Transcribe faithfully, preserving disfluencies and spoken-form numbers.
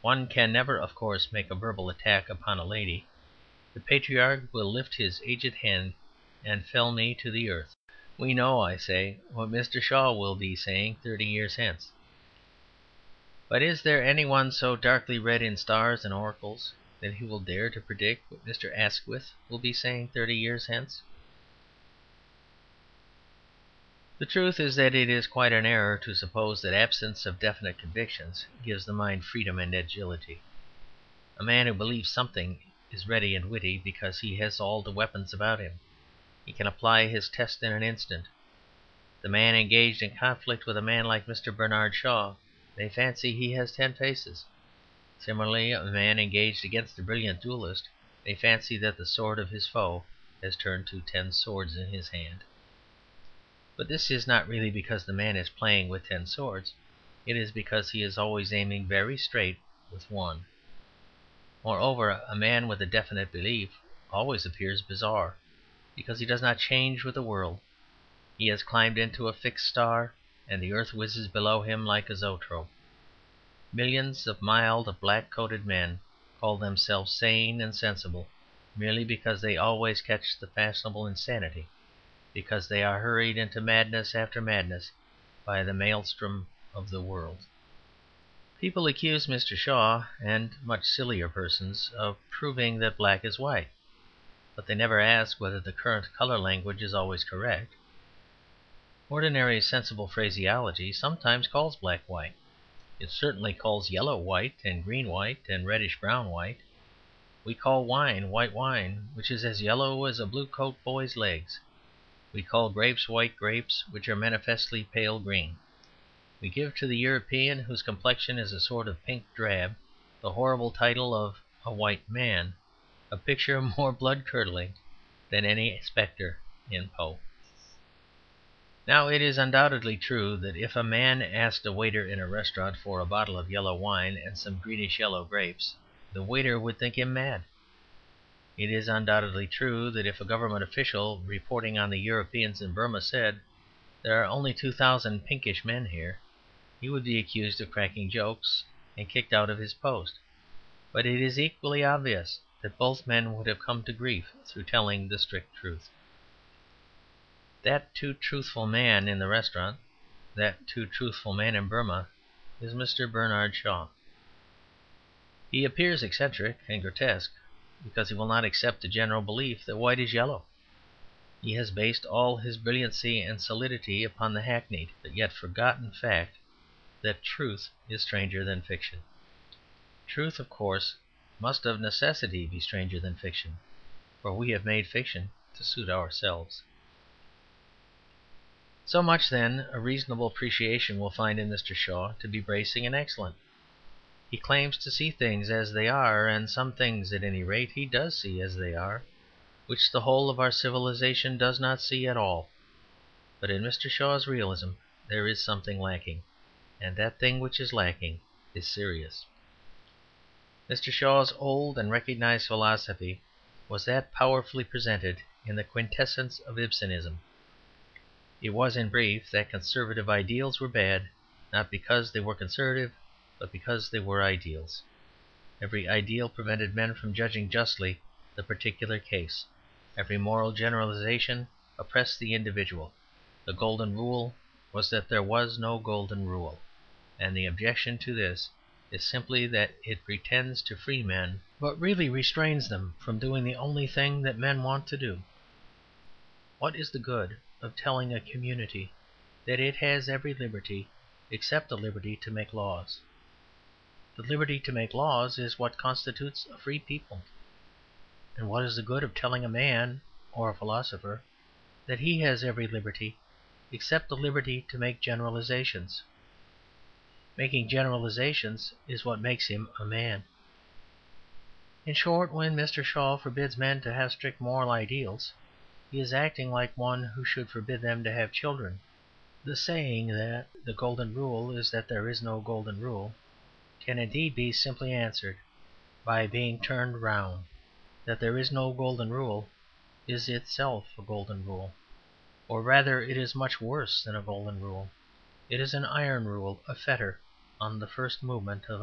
One can never, of course, make a verbal attack upon a lady. The patriarch will lift his aged hand and fell me to the earth. We know, I say, what Mr. Shaw will be saying thirty years hence. But is there any one so darkly read in stars and oracles that he will dare to predict what Mr. Asquith will be saying thirty years hence? The truth is that it is quite an error to suppose that absence of definite convictions gives the mind freedom and agility. A man who believes something is ready and witty because he has all the weapons about him. He can apply his test in an instant. The man engaged in conflict with a man like Mister Bernard Shaw may fancy he has ten faces. Similarly, a man engaged against a brilliant duellist may fancy that the sword of his foe has turned to ten swords in his hand. But this is not really because the man is playing with ten swords. It is because he is always aiming very straight with one. Moreover, a man with a definite belief always appears bizarre, because he does not change with the world. He has climbed into a fixed star, and the earth whizzes below him like a zoetrope. Millions of mild, black-coated men call themselves sane and sensible merely because they always catch the fashionable insanity, because they are hurried into madness after madness by the maelstrom of the world. People accuse Mister Shaw, and much sillier persons, of proving that black is white, but they never ask whether the current colour language is always correct. Ordinary sensible phraseology sometimes calls black white. It certainly calls yellow white, and green white, and reddish brown white. We call wine white wine, which is as yellow as a blue coat boy's legs. We call grapes white grapes, which are manifestly pale green. We give to the European, whose complexion is a sort of pink drab, the horrible title of a white man, a picture more blood-curdling than any spectre in Poe. Now, it is undoubtedly true that if a man asked a waiter in a restaurant for a bottle of yellow wine and some greenish-yellow grapes, the waiter would think him mad. It is undoubtedly true that if a government official reporting on the Europeans in Burma said, "There are only two thousand pinkish men here," he would be accused of cracking jokes and kicked out of his post. But it is equally obvious that both men would have come to grief through telling the strict truth. That too truthful man in the restaurant, that too truthful man in Burma, is Mister Bernard Shaw. He appears eccentric and grotesque because he will not accept the general belief that white is yellow. He has based all his brilliancy and solidity upon the hackneyed but yet forgotten fact that truth is stranger than fiction. Truth, of course, must of necessity be stranger than fiction, for we have made fiction to suit ourselves. So much, then, a reasonable appreciation will find in Mister Shaw to be bracing and excellent. He claims to see things as they are, and some things, at any rate, he does see as they are, which the whole of our civilization does not see at all. But in Mister Shaw's realism there is something lacking, and that thing which is lacking is serious. Mister Shaw's old and recognized philosophy was that powerfully presented in the quintessence of Ibsenism. It was, in brief, that conservative ideals were bad, not because they were conservative, but because they were ideals. Every ideal prevented men from judging justly the particular case. Every moral generalization oppressed the individual. The golden rule was that there was no golden rule, and the objection to this is simply that it pretends to free men, but really restrains them from doing the only thing that men want to do. What is the good of telling a community that it has every liberty except the liberty to make laws? The liberty to make laws is what constitutes a free people. And what is the good of telling a man, or a philosopher, that he has every liberty except the liberty to make generalizations? Making generalizations is what makes him a man. In short, when Mister Shaw forbids men to have strict moral ideals, he is acting like one who should forbid them to have children. The saying that the golden rule is that there is no golden rule can indeed be simply answered by being turned round. That there is no golden rule is itself a golden rule, or rather it is much worse than a golden rule. It is an iron rule, a fetter on the first movement of